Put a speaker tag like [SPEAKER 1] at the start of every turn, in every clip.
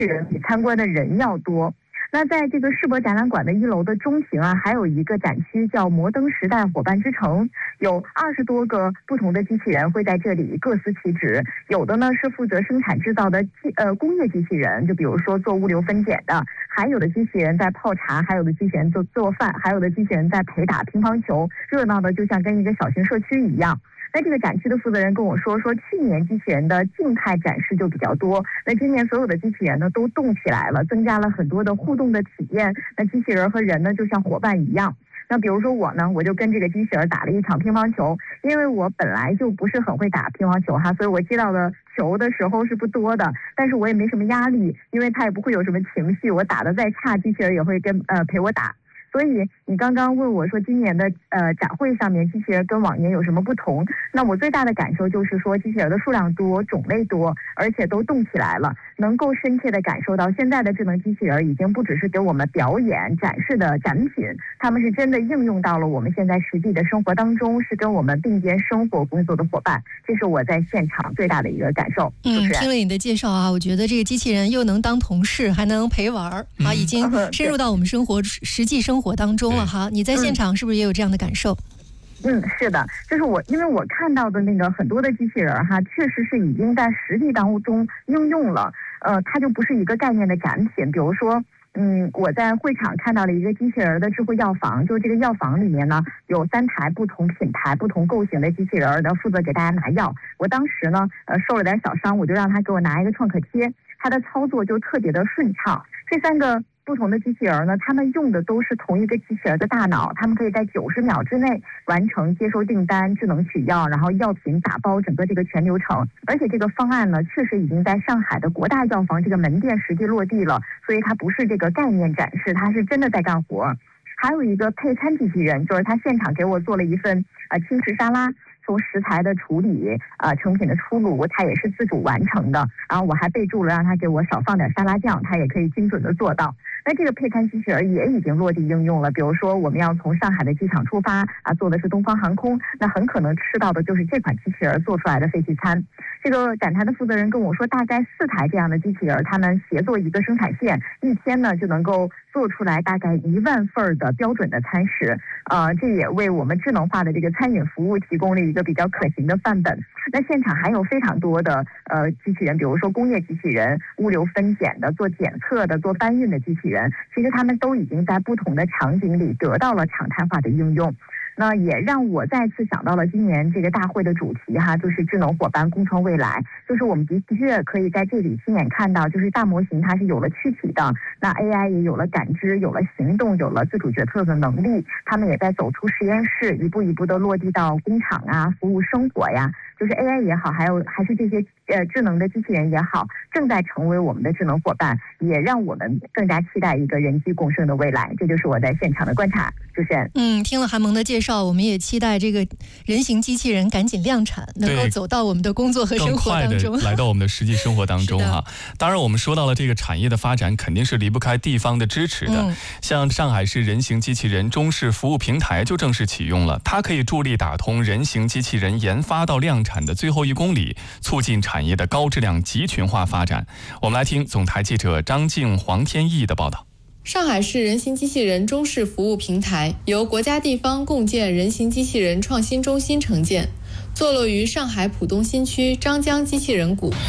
[SPEAKER 1] 器人比参观的人要多。那在这个世博展览馆的1楼的中庭啊，还有一个展区叫摩登时代伙伴之城，有20多个不同的机器人会在这里各司其职。有的呢是负责生产制造的工业机器人，就比如说做物流分拣的，还有的机器人在泡茶，还有的机器人做饭，还有的机器人在陪打乒乓球，热闹的就像跟一个小型社区一样。那这个展区的负责人跟我说，去年机器人的静态展示就比较多，那今年所有的机器人呢都动起来了，增加了很多的互动的体验。那机器人和人呢就像伙伴一样。那比如说我呢，我就跟这个机器人打了一场乒乓球，因为我本来就不是很会打乒乓球哈，所以我接到的球的时候是不多的，但是我也没什么压力，因为他也不会有什么情绪，我打得再差，机器人也会陪我打。所以你刚刚问我说今年的展会上面机器人跟往年有什么不同？那我最大的感受就是说机器人的数量多，种类多，而且都动起来了，能够深切的感受到现在的智能机器人已经不只是给我们表演展示的展品，他们是真的应用到了我们现在实际的生活当中，是跟我们并肩生活工作的伙伴。这是我在现场最大的一个感受。
[SPEAKER 2] 听了你的介绍啊，我觉得这个机器人又能当同事，还能陪玩啊，已经深入到我们实际生活当中了哈。你在现场是不是也有这样的感受？
[SPEAKER 1] 是的，就是因为我看到的那个很多的机器人哈，确实是已经在实际当中应用了，它就不是一个概念的展品。比如说，我在会场看到了一个机器人的智慧药房，就这个药房里面呢有3台不同品牌、不同构型的机器人负责给大家拿药。我当时呢，受了点小伤，我就让他给我拿一个创可贴，他的操作就特别的顺畅。这3个不同的机器人呢，他们用的都是同一个机器人的大脑，他们可以在90秒之内完成接收订单、智能取药，然后药品打包整个这个全流程。而且这个方案呢，确实已经在上海的国大药房这个门店实际落地了，所以它不是这个概念展示，它是真的在干活。还有一个配餐机器人，就是他现场给我做了一份轻食沙拉。从食材的处理成品的出炉，它也是自主完成的。然后我还备注了让他给我少放点沙拉酱，他也可以精准的做到。那这个配餐机器人也已经落地应用了，比如说我们要从上海的机场出发坐的是东方航空，那很可能吃到的就是这款机器人做出来的飞机餐。这个展台的负责人跟我说，大概4台这样的机器人，他们协作一个生产线，一天呢就能够做出来大概1万份的标准的餐食。这也为我们智能化的这个餐饮服务提供了一个比较可行的范本。那现场还有非常多的机器人，比如说工业机器人、物流分拣的、做检测的、做搬运的机器人，其实他们都已经在不同的场景里得到了常态化的应用。那也让我再次想到了今年这个大会的主题哈，就是智能伙伴共创未来。就是我们的确可以在这里亲眼看到，就是大模型它是有了躯体的，那 AI 也有了感知，有了行动，有了自主决策的能力，他们也在走出实验室，一步一步的落地到工厂服务生活呀。就是 AI 也好，还是这些智能的机器人也好，正在成为我们的智能伙伴，也让我们更加期待一个人机共生的未来。这就是我在现场的观察。主持人，
[SPEAKER 2] 听了韩萌的介绍，我们也期待这个人形机器人赶紧量产，能够走到我们的工作和生活当中，
[SPEAKER 3] 更快的来到我们的实际生活当中哈。当然，我们说到了这个产业的发展，肯定是离不开地方的支持的。像上海市人形机器人中式服务平台就正式启用了，它可以助力打通人形机器人研发到量产的最后1公里，促进产业的高质量集群化发展。我们来听总台记者张静、黄天意的报道。
[SPEAKER 4] 上海市人形机器人中式服务平台由国家地方共建人形机器人创新中心承建，坐落于上海浦东新区张江机器人谷。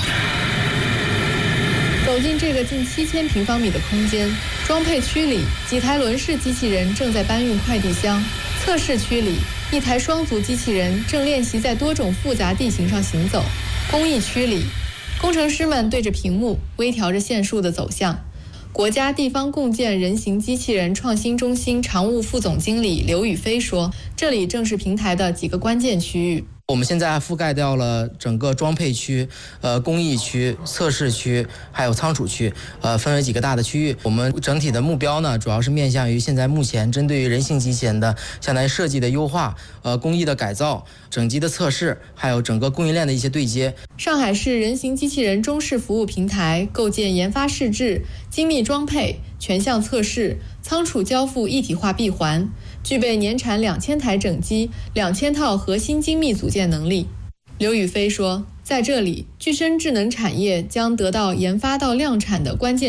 [SPEAKER 4] 走进这个近7000平方米的空间，装配区里几台轮式机器人正在搬运快递箱，测试区里1台双足机器人正练习在多种复杂地形上行走，工艺区里工程师们对着屏幕微调着线束的走向。国家地方共建人形机器人创新中心常务副总经理刘宇飞说，这里正是平台的几个关键区域。
[SPEAKER 5] 我们现在覆盖掉了整个装配区、工艺区、测试区，还有仓储区，分为几个大的区域。我们整体的目标呢，主要是面向于现在目前针对于人形机器人的相当于设计的优化、工艺的改造、整机的测试，还有整个供应链的一些对接。
[SPEAKER 4] 上海市人形机器人中式服务平台构建研发试制、精密装配、全项测试、仓储交付一体化闭环，具备年产2000台整机、2000套核心精密组件能力。刘宇飞说，在这里，具身智能产业将得到研发到量产的关键